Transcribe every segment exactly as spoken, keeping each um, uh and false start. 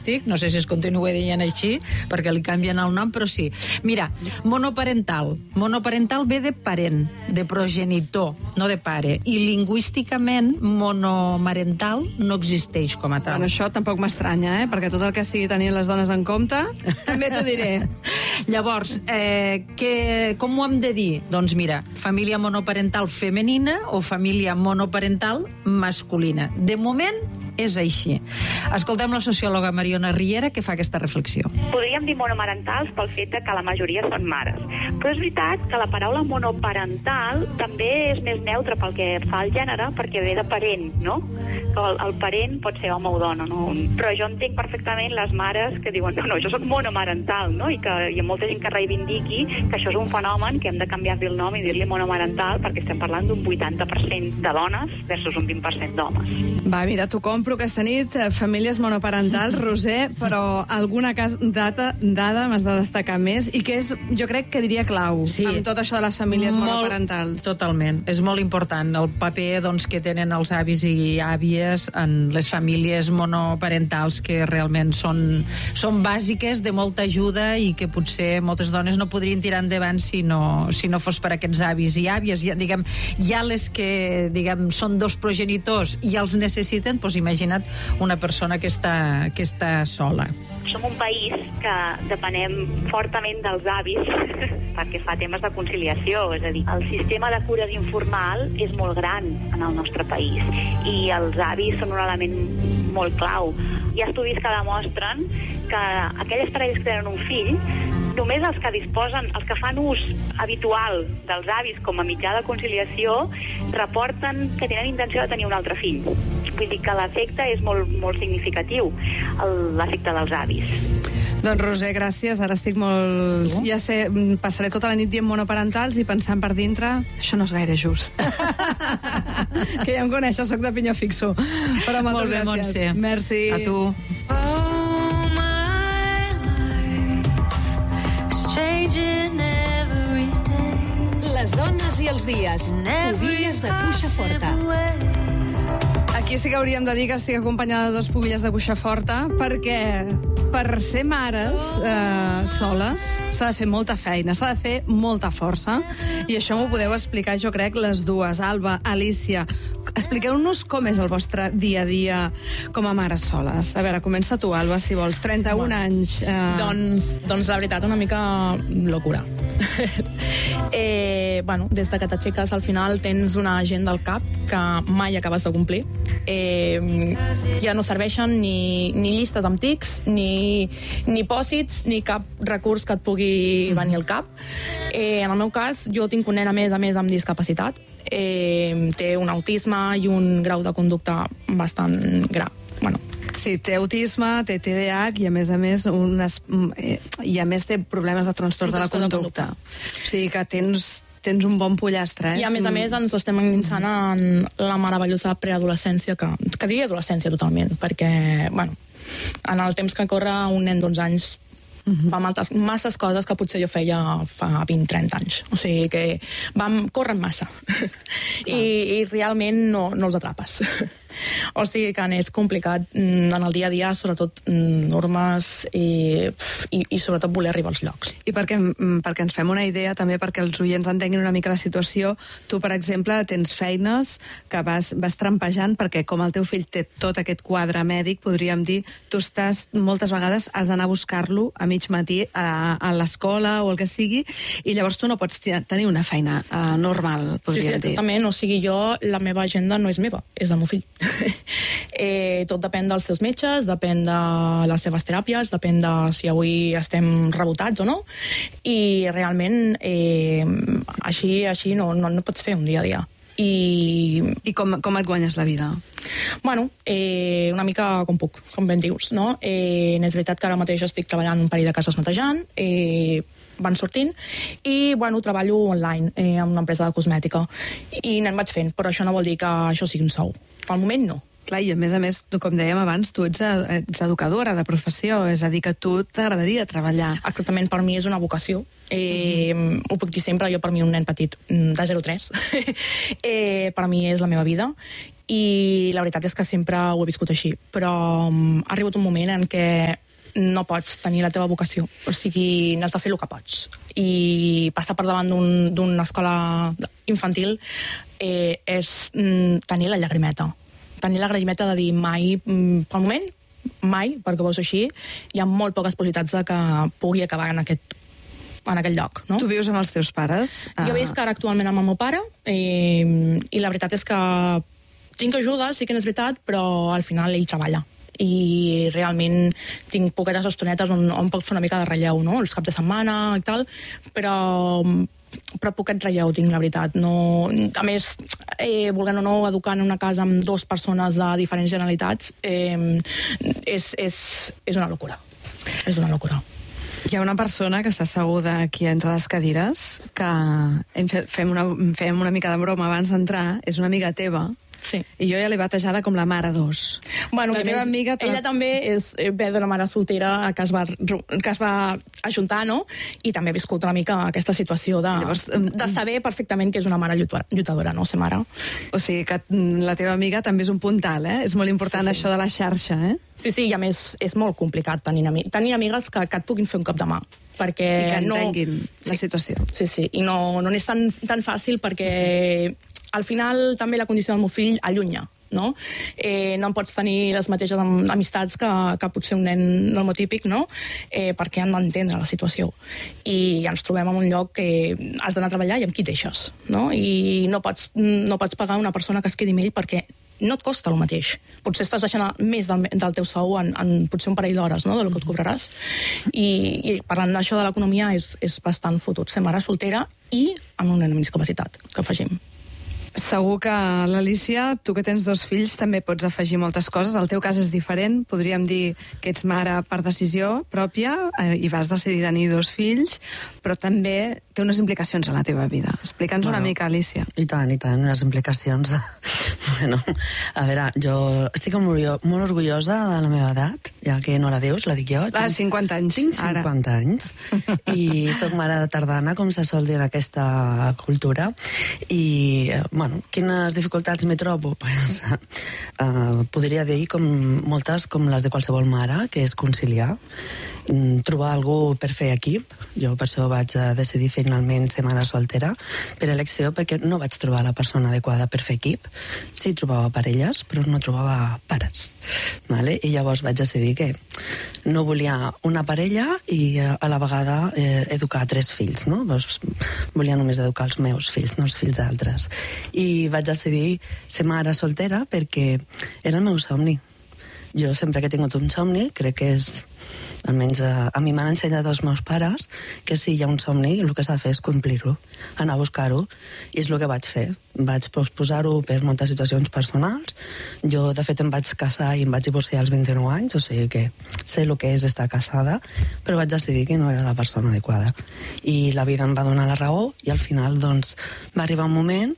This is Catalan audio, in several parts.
diagnòstic, no sé si es continua dient així, perquè li canvien el nom, però sí. Mira, monoparental. Monoparental ve de parent, de progenitor, no de pare. I lingüísticament, monomarental no existeix com a tal. Bueno, això tampoc m'estranya, eh? Perquè tot el que sigui tenir les dones en compte, també t'ho diré. Llavors, eh, que, com ho hem de dir? Doncs mira, família monoparental femenina o família monoparental masculina. De moment, és així. Escoltem la sociòloga Mariona Riera, que fa aquesta reflexió. Podríem dir monomarentals pel fet que la majoria són mares. Però és veritat que la paraula monoparental també és més neutra pel que fa al gènere, perquè ve de parent, no? Que el, el parent pot ser home o dona, no? Però jo entenc perfectament les mares que diuen no, no, jo soc monomarental, no? I que hi ha molta gent que reivindiqui que això és un fenomen que hem de canviar-li el nom i dir-li monomarental, perquè estem parlant d'un vuitanta per cent de dones versus un vint per cent d'homes. Va, mira, t'ho compro aquesta nit, famílies monoparentals, Roser, però alguna cas, data, dada m'has de destacar més, i que és, jo crec que diria clau, sí, amb tot això de les famílies molt, monoparentals. Totalment, és molt important el paper doncs, que tenen els avis i àvies en les famílies monoparentals, que realment són, són bàsiques, de molta ajuda, i que potser moltes dones no podrien tirar endavant si no, si no fos per aquests avis i àvies. Ja, diguem, ja les que diguem, són dos progenitors i els necessiten, doncs imagina't una persona que està, que està sola. Som un país que depenem fortament dels avis perquè fa temes de conciliació, és a dir, el sistema de cures informal és molt gran en el nostre país i els avis són un element molt clau. Hi ha estudis que demostren que aquelles parelles que tenen un fill, només els que disposen, els que fan ús habitual dels avis com a mitjà de conciliació, reporten que tenen intenció de tenir un altre fill. Vull dir que l'efecte és molt, molt significatiu, l'efecte dels avis. Doncs Roser, gràcies, ara estic molt... Tu? Ja sé, passaré tota la nit dient monoparentals i pensant per dintre, això no és gaire just. Que ja em coneixes, soc de pinyó fixo. Però moltes molt bé, gràcies. Montse. Merci. A tu. Les dones i els dies. Pubilles de cuixa forta. Aquí sí que hauríem de dir que estic acompanyada de dos pubilles de cuixa forta, perquè per ser mares eh, soles s'ha de fer molta feina, s'ha de fer molta força, i això m'ho podeu explicar, jo crec, les dues. Alba, Alicia, expliqueu-nos com és el vostre dia a dia com a mares soles. A veure, comença tu, Alba, si vols. trenta-un bueno, anys. Eh... Doncs, doncs la veritat, una mica locura. eh, bueno, des de que t'aixeques al final tens una agenda al cap que mai acabes de complir. Eh, ja no serveixen ni, ni llistes amb tics, ni, ni pòsits, ni cap recurs que et pugui venir al cap. Eh, en el meu cas, jo tinc un nen a més a més amb discapacitat. Eh, té un autisme i un grau de conducta bastant gra. Bueno, sí, té autisme, té T D A H i a més a més unes, eh, i a més té problemes de trastorn de la conducta. O sigui que tens tens un bon pollastre, eh? I a més a més ens estem endinsant en la meravellosa preadolescència, que, que diria adolescència totalment, perquè, bueno, en el temps que corre un nen d'onze anys uh-huh. fa moltes, masses coses que potser jo feia fa vint trenta anys. O sigui que vam, corren massa. I, I realment no, no els atrapes. O sigui que és complicat en el dia a dia, sobretot normes i, i, i sobretot voler arribar als llocs. I perquè, perquè ens fem una idea, també perquè els oients entenguin una mica la situació, tu, per exemple, tens feines que vas, vas trampejant, perquè com el teu fill té tot aquest quadre mèdic, podríem dir, tu estàs, moltes vegades has d'anar a buscar-lo a mig matí a, a l'escola o el que sigui, i llavors tu no pots tenir una feina uh, normal, podríem sí, sí, dir. Exactament, o sigui, jo, la meva agenda no és meva, és del meu fill. eh, tot depèn dels seus metges, depèn de les seves teràpies, depèn de si avui estem rebotats o no, i realment eh, així, així no, no, no pots fer un dia a dia. I, I com, com et guanyes la vida? Bueno, eh, una mica com puc, com ben dius, no? Eh, és veritat que ara mateix estic treballant un parell de cases netejant, eh, van sortint, i bueno, treballo online eh, en una empresa de cosmètica i n'en vaig fent, però això no vol dir que això sigui un sou. Pel moment no. Clar, i a més a més, com dèiem abans, tu ets, ets educadora de professió, és a dir, que a tu t'agradaria treballar. Exactament, per mi és una vocació. Eh, mm. Ho puc dir sempre, jo per mi un nen petit de zero a tres, eh, per mi és la meva vida, i la veritat és que sempre ho he viscut així, però um, ha arribat un moment en què no pots tenir la teva vocació, o sigui, n'has de fer el que pots, i passar per davant d'una un, escola infantil eh, és mm, tenir la llagrimeta, tenir la llagrimeta de dir mai, mm, pel moment, mai, perquè veus així, hi ha molt poques possibilitats de que pugui acabar en aquest en aquell lloc, no? Tu vius amb els teus pares? Jo visc ara actualment amb el meu pare i, i la veritat és que tinc ajuda, sí que és veritat, però al final ell treballa i realment tinc poquetes estonetes on, on puc fer una mica de relleu, no? Els caps de setmana i tal, però però poquet relleu tinc, la veritat. No, a més, eh, volent o no, educar en una casa amb dues persones de diferents generalitats eh, és, és, és una locura. És una locura. Hi ha una persona que està asseguda aquí entre les cadires que hem fet, fem, una, fem una mica de broma abans d'entrar, és una amiga teva. Sí. I jo ja l'he batejada com la mare dos. Bueno, la teva més, amiga... Ella també és ve d'una mare soltera que es va, que es va ajuntar, no? I també ha viscut una mica aquesta situació de, Llavors, de saber perfectament que és una mare lluitadora, no? Ser mare. O sigui que la teva amiga també és un puntal, eh? És molt important sí, sí. això de la xarxa, eh? Sí, sí, i a més és molt complicat tenir, ami tenir amigues que, que et puguin fer un cop de mà. Perquè I que entenguin no... la sí, situació. Sí, sí, i no, no és tan, tan fàcil perquè al final també la condició del meu fill allunya, no? Eh, no em pots tenir les mateixes am amistats que, que potser un nen normotípic, no? Eh, perquè han d'entendre la situació. I ens trobem en un lloc que has d'anar a treballar i amb qui deixes, no? I no pots, no pots pagar una persona que es quedi amb ell perquè no et costa el mateix. Potser estàs deixant més del, del teu sou en, en potser un parell d'hores, no?, del que et cobraràs. I, i parlant d'això de l'economia és, és bastant fotut ser mare soltera i amb un nen amb discapacitat, que afegim. Segur que, l'Alícia, tu que tens dos fills, també pots afegir moltes coses. El teu cas és diferent. Podríem dir que ets mare per decisió pròpia eh, i vas decidir tenir dos fills, però també té unes implicacions en la teva vida. Explica'ns bueno, una mica, Alícia. I tant, i tant, unes implicacions. Bueno, a veure, jo estic molt, molt orgullosa de la meva edat, ja que no la dius, la dic jo. Ah, cinquanta anys. Tinc cinquanta ara. anys. I soc mare de tardana, com se sol dir en aquesta cultura. I, bueno, quines dificultats m'hi trobo? Pues, uh, podria dir com moltes com les de qualsevol mare, que és conciliar, trobar algú per fer equip. Jo per això vaig decidir finalment ser mare soltera per elecció, perquè no vaig trobar la persona adequada per fer equip. Sí trobava parelles, però no trobava pares, vale? I llavors vaig decidir que no volia una parella i a la vegada eh, educar tres fills, no? Doncs volia només educar els meus fills, no els fills d'altres. I vaig decidir ser mare soltera perquè era el meu somni. Jo sempre que he tingut un somni, crec que és, almenys a, a mi m'han ensenyat els meus pares, que si hi ha un somni, el que s'ha de fer és complir-ho, anar a buscar-ho, i és el que vaig fer. Vaig posposar-ho per moltes situacions personals. Jo, de fet, em vaig casar i em vaig divorciar als vint-i-nou anys, o sigui que sé el que és estar casada, però vaig decidir que no era la persona adequada. I la vida em va donar la raó, i al final, doncs, va arribar un moment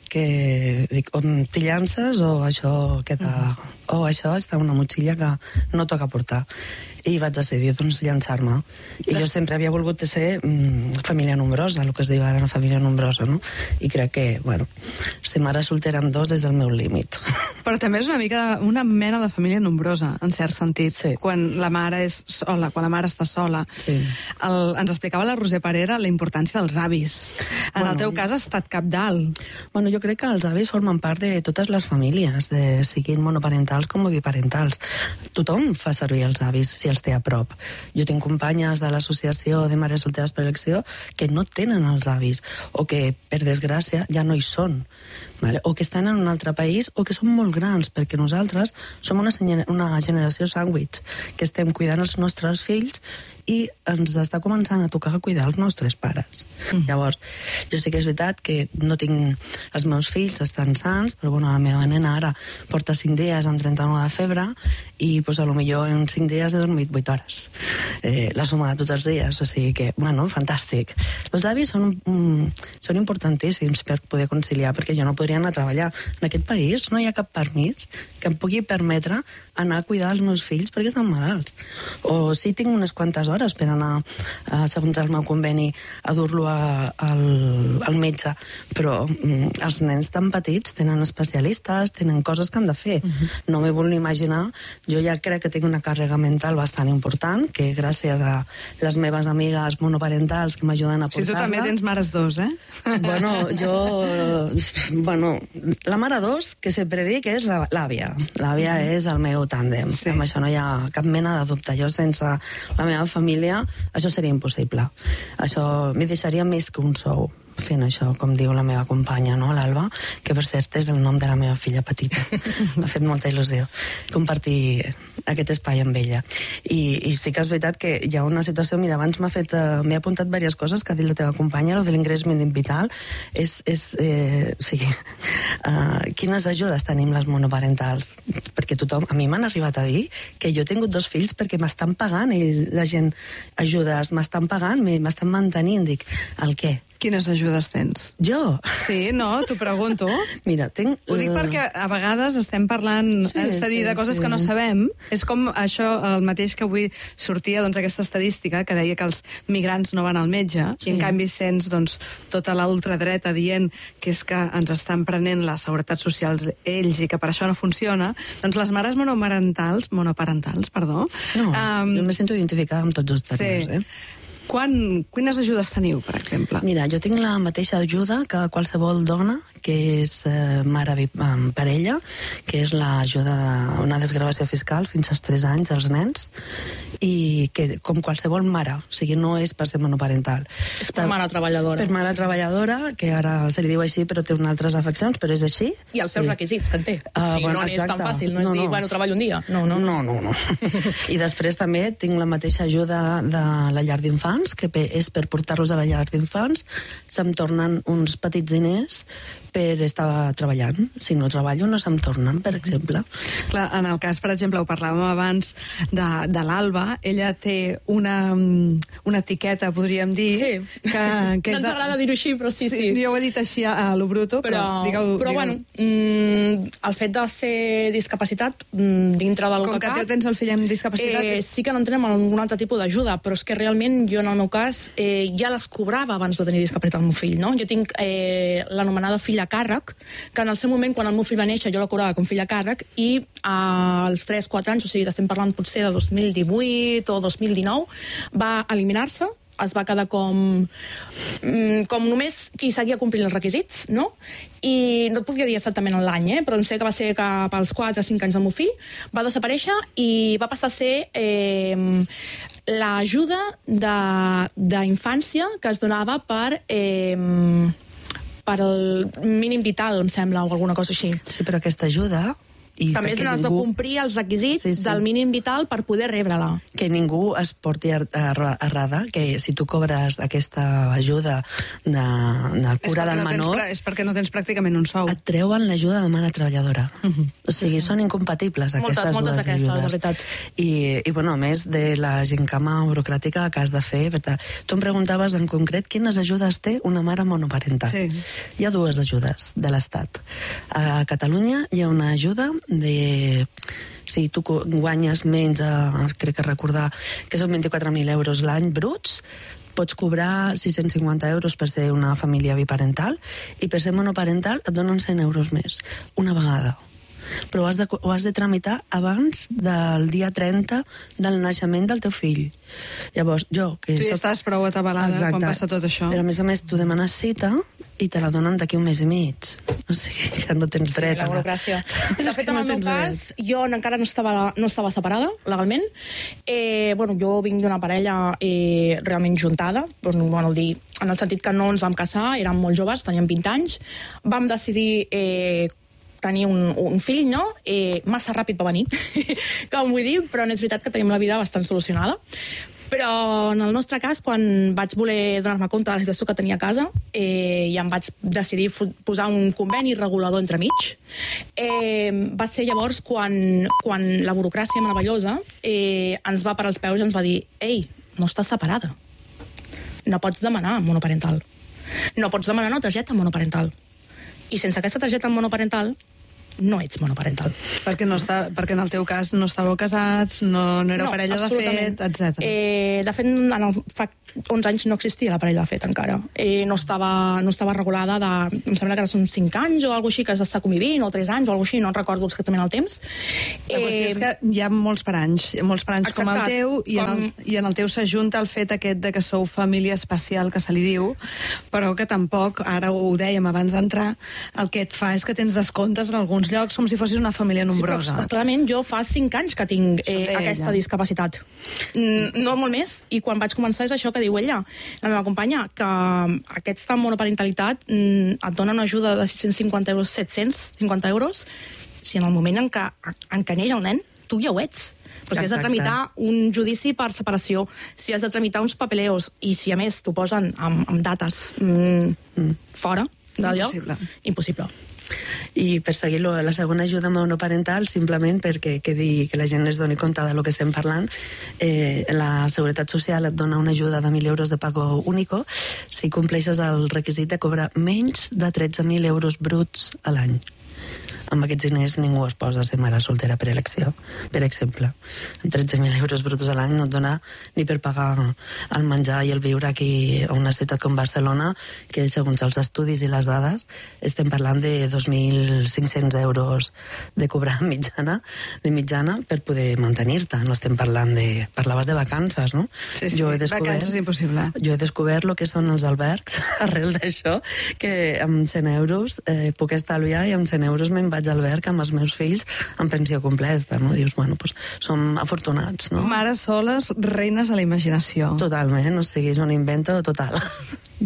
que dic, o t'hi llances o això queda... Mm-hmm. o això està una motxilla que no toca portar. I vaig decidir, doncs, llançar-me. I jo sempre havia volgut ser mm, família nombrosa, el que es diu ara una família nombrosa, no? I crec que, bueno, ser mare soltera amb dos és el meu límit. Però també és una mica una mena de família nombrosa, en cert sentit, sí. Quan la mare és sola, quan la mare està sola. Sí. El, ens explicava la Roser Parera la importància dels avis. En bueno, el teu cas ha estat cabdalt. Bueno, jo crec que els avis formen part de totes les famílies, de siguin monoparentals com biparentals. Tothom fa servir els avis si els té a prop. Jo tinc companyes de l'associació de mares solteres per elecció que no tenen els avis, o que, per desgràcia, ja no hi són. Vale? O que estan en un altre país, o que són molt grans, perquè nosaltres som una, una generació sàndwich, que estem cuidant els nostres fills i ens està començant a tocar cuidar els nostres pares. Mm. Llavors, jo sé que és veritat que no tinc... Els meus fills estan sants, però bueno, la meva nena ara porta cinc dies amb trenta-nou de febre i pues, a lo millor en cinc dies he dormit vuit hores. Eh, la suma de tots els dies, o sigui que, bueno, fantàstic. Els avis són, mm, són importantíssims per poder conciliar, perquè jo no podria anar a treballar. En aquest país no hi ha cap permís que em pugui permetre anar a cuidar els meus fills perquè estan malalts. O sí tinc unes quantes hores hores per anar, uh, segons el meu conveni, a dur-lo a, al, al metge. Però um, els nens tan petits tenen especialistes, tenen coses que han de fer. Uh-huh. No m'he vull imaginar. Jo ja crec que tinc una càrrega mental bastant important, que gràcies a les meves amigues monoparentals que m'ajuden a portar-la... Si tu també tens mares dos, eh? Bueno, jo... Bueno, la mare dos, que sempre dic, és l'àvia. L'àvia és el meu tàndem. Sí. Amb això no hi ha cap mena de dubte. Jo sense la meva família això seria impossible. Això m'hi deixaria més que un sou fent això, com diu la meva companya, no, l'Alba, que per cert és el nom de la meva filla petita. M'ha fet molta il·lusió compartir aquest espai amb ella. I, i sí que és veritat que hi ha una situació... Mira, abans m'ha fet... Uh, m'he apuntat diverses coses que ha dit la teva companya, el de l'ingrés mínim vital. És... és eh, o sigui, uh, quines ajudes tenim les monoparentals? Perquè tothom... A mi m'han arribat a dir que jo he tingut dos fills perquè m'estan pagant, ell, la gent, ajudes, m'estan pagant, m'estan mantenint. Dic, el què? Quines ajudes tens? Jo? Sí, no, t'ho pregunto. Mira, tinc... Ho dic perquè a vegades estem parlant, sí, és a dir, sí, de coses sí. que no sabem. És com això, el mateix que avui sortia, doncs, aquesta estadística que deia que els migrants no van al metge, sí. i en canvi sents, doncs, tota la ultradreta dient que és que ens estan prenent la seguretat social ells i que per això no funciona. Doncs les mares monoparentals, monoparentals, perdó... No, um, jo me sento identificada amb tots els termes, sí. eh? Quan, quines ajudes teniu, per exemple? Mira, jo tinc la mateixa ajuda que qualsevol dona que és eh, mare amb parella, que és l'ajuda d'una desgravació fiscal fins als tres anys als nens, i que com qualsevol mare, o sigui, no és per ser monoparental. És per mare treballadora. Per mare treballadora, que ara se li diu així, però té unes altres afeccions, però és així. I els seus sí. requisits, que en té. Uh, o sigui, bueno, no és tan fàcil, no és no, dir, no. bueno, treballo un dia. No, no, no. no, no, no. I després també tinc la mateixa ajuda de la llar d'infants, que és per portar-los a la llar d'infants, se'm tornen uns petits diners per estar treballant. Si no treballo, no se'm tornen, per exemple. Clar, en el cas, per exemple, ho parlàvem abans de, de l'Alba, ella té una, una etiqueta, podríem dir... Sí, que, que no ens de... agrada dir-ho així, però sí, sí. Jo ho he dit així a, a lo bruto, però... Però, digueu, però digueu... bueno, mm, el fet de ser discapacitat mm, dintre del Com que que cap... tu tens el fill amb discapacitat... Eh, sí que n'entenem algun altre tipus d'ajuda, però és que realment jo, en el meu cas, eh, ja les cobrava abans de tenir discapacitat el meu fill, no? Jo tinc eh, l'anomenada filla a càrrec, que en el seu moment, quan el meu fill va néixer, jo la cobrava com filla a càrrec, i als tres quatre anys, o sigui, estem parlant potser de dos mil divuit o dos mil dinou, va eliminar-se, es va quedar com, com només qui seguia complint els requisits, no? I no et puc dir exactament l'any, eh? Però em sé que va ser cap als quatre o cinc anys del meu fill, va desaparèixer i va passar a ser eh, l'ajuda d'infància que es donava per... Eh, per el mínim vital, em sembla, o alguna cosa així. Sí, però aquesta ajuda... I també has ningú... de complir els requisits sí, sí. del mínim vital per poder rebre-la. Que ningú es porti errada, que si tu cobres aquesta ajuda de, de cura del no menor... Tens, és perquè no tens pràcticament un sou. Et treuen l'ajuda de mare treballadora. Uh -huh. O sigui, sí, sí. són incompatibles aquestes moltes, moltes dues d'aquestes, ajudes. de veritat. I, I, bueno, a més de la gincama burocràtica que has de fer... Veritat. Tu em preguntaves en concret quines ajudes té una mare monoparental. Sí. Hi ha dues ajudes de l'Estat. A Catalunya hi ha una ajuda de... Si tu guanyes menys, eh, crec que recordar, que són vint-i-quatre mil euros l'any bruts, pots cobrar sis-cents cinquanta euros per ser una família biparental i per ser monoparental et donen cent euros més, una vegada. Però ho has, de, ho has de tramitar abans del dia trenta del naixement del teu fill. Llavors, jo... Que tu ja soc... estàs prou atabalada Exacte. Quan passa tot això. Però, a més a més, tu demanes cita i te la donen d'aquí un mes i mig. O sigui, ja no tens dret. Sí, la burocràcia. De fet, en el meu cas, jo encara no estava, no estava separada, legalment. Eh, bueno, jo vinc d'una parella eh, realment juntada, doncs, bueno, dir, en el sentit que no ens vam casar, érem molt joves, teníem vint anys, vam decidir... Eh, tenir un, un fill, no? Eh, massa ràpid va venir, com vull dir, però no és veritat que tenim la vida bastant solucionada. Però en el nostre cas, quan vaig voler donar-me compte de la situació que tenia a casa, eh, ja em vaig decidir posar un conveni regulador entremig. Eh, va ser llavors quan, quan la burocràcia meravellosa eh, ens va parar els peus i ens va dir: ei, no estàs separada. No pots demanar monoparental. No pots demanar una targeta monoparental. I sense aquesta targeta monoparental no ets monoparental. Perquè, no està, perquè en el teu cas no estàveu casats, no, no éreu No, parella de fet, etcètera. Eh, de fet, en el, fa onze anys no existia la parella de fet encara. Eh, no, estava, no estava regulada de... Em sembla que ara són cinc anys o alguna així, que s'està convivint, o tres anys o alguna així, no recordo exactament el temps. La qüestió eh, és que hi ha molts paranys, molts paranys com el teu, i, com... En el, i en el teu s'ajunta el fet aquest de que sou família especial, que se li diu, però que tampoc, ara ho dèiem abans d'entrar, el que et fa és que tens descomptes en alguns llocs com si fossis una família nombrosa. Sí, però, clarament, jo fa cinc anys que tinc eh, aquesta discapacitat. Mm, no molt més, i quan vaig començar és això que diu ella, la meva companya, que aquesta monoparentalitat mm, et dona una ajuda de sis-cents cinquanta euros, set-cents cinquanta euros, si en el moment en què, en què neix el nen, tu ja ho ets. Però si has de tramitar un judici per separació, si has de tramitar uns papeleos, i si a més t'ho posen amb, amb dates mm, mm. fora del lloc, impossible. I per seguir la segona ajuda monoparental, simplement perquè quedi, que la gent es doni compte del que estem parlant, eh, la Seguretat Social et dona una ajuda de mil euros de pago único si compleixes el requisit de cobrar menys de tretze mil euros bruts a l'any. Amb aquests diners ningú es posa a ser mare soltera per elecció, per exemple. Amb tretze mil euros brutos a l'any no et dona ni per pagar el menjar i el viure aquí a una ciutat com Barcelona, que segons els estudis i les dades estem parlant de dos mil cinc-cents euros de cobrar mitjana, de mitjana per poder mantenir-te. No estem parlant de... Parlaves de vacances, no? Sí, sí, jo he descobert, vacances impossible. Jo he descobert el que són els albergs arrel d'això, que amb cent euros eh, puc estalviar i amb cent euros me'n vaig al alberg amb els meus fills en pensió completa, no? Dius, bueno, doncs som afortunats, no? Mares soles, reines a la imaginació. Totalment, o sigui, és un invento total.